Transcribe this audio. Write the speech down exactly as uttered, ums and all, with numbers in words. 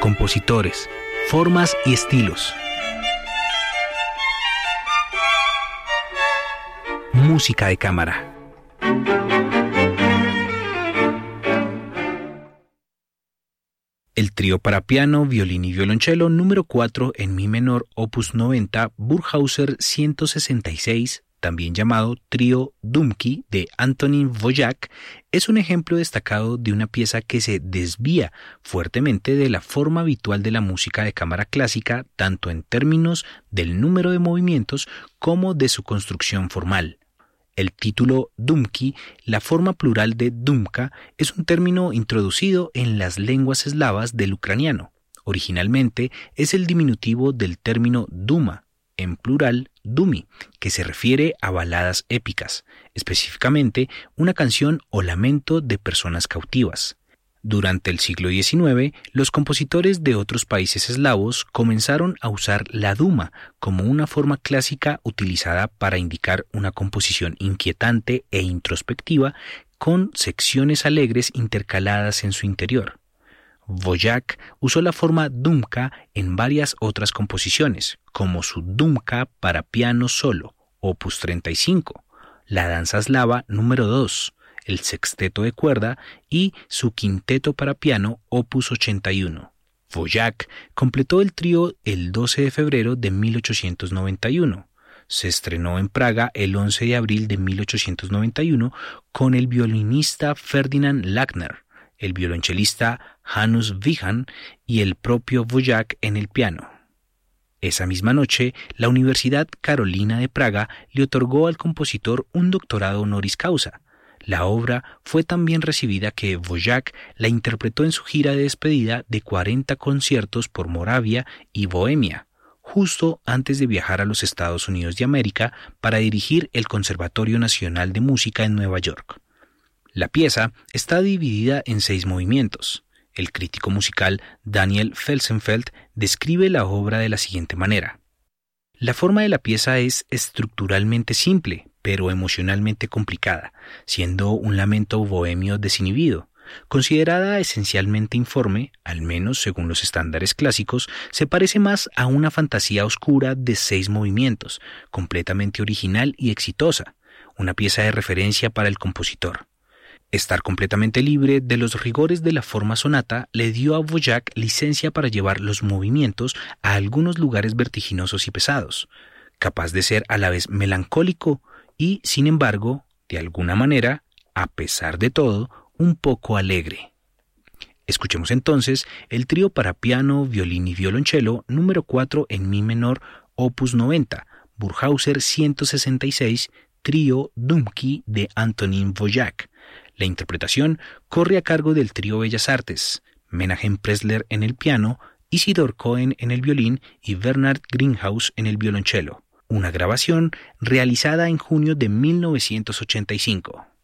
compositores, formas y estilos. Música de cámara. El trío para piano, violín y violonchelo número cuatro en mi menor, opus noventa, Burghauser ciento sesenta y seis, también llamado trío Dumky de Antonín Dvořák, es un ejemplo destacado de una pieza que se desvía fuertemente de la forma habitual de la música de cámara clásica, tanto en términos del número de movimientos como de su construcción formal. El título Dumky, la forma plural de Dumka, es un término introducido en las lenguas eslavas del ucraniano. Originalmente es el diminutivo del término Duma, en plural Dumi, que se refiere a baladas épicas, específicamente una canción o lamento de personas cautivas. Durante el siglo diecinueve, los compositores de otros países eslavos comenzaron a usar la duma como una forma clásica utilizada para indicar una composición inquietante e introspectiva con secciones alegres intercaladas en su interior. Dvořák usó la forma dumka en varias otras composiciones, como su Dumka para piano solo, opus treinta y cinco, la danza eslava número dos, el sexteto de cuerda y su quinteto para piano, opus ochenta y uno. Dvořák completó el trío el doce de febrero de mil ochocientos noventa y uno. Se estrenó en Praga el once de abril de mil ochocientos noventa y uno con el violinista Ferdinand Lackner, el violonchelista Hanus Wijan y el propio Dvořák en el piano. Esa misma noche, la Universidad Carolina de Praga le otorgó al compositor un doctorado honoris causa. La obra fue tan bien recibida que Dvořák la interpretó en su gira de despedida de cuarenta conciertos por Moravia y Bohemia, justo antes de viajar a los Estados Unidos de América para dirigir el Conservatorio Nacional de Música en Nueva York. La pieza está dividida en seis movimientos. El crítico musical Daniel Felsenfeld describe la obra de la siguiente manera. La forma de la pieza es estructuralmente simple, pero emocionalmente complicada, siendo un lamento bohemio desinhibido. Considerada esencialmente informe, al menos según los estándares clásicos, se parece más a una fantasía oscura de seis movimientos, completamente original y exitosa, una pieza de referencia para el compositor. Estar completamente libre de los rigores de la forma sonata le dio a Dvořák licencia para llevar los movimientos a algunos lugares vertiginosos y pesados, capaz de ser a la vez melancólico y, sin embargo, de alguna manera, a pesar de todo, un poco alegre. Escuchemos entonces el trío para piano, violín y violonchelo número cuatro en mi menor, opus noventa, Burghauser ciento sesenta y seis, trío Dumky de Antonín Dvořák. La interpretación corre a cargo del trío Bellas Artes, Menahem Pressler en el piano, Isidor Cohen en el violín y Bernard Greenhouse en el violonchelo. Una grabación realizada en junio de mil novecientos ochenta y cinco.